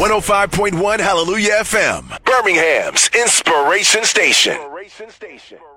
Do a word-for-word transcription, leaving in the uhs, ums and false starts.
one oh five point one Hallelujah F M, Birmingham's Inspiration Station.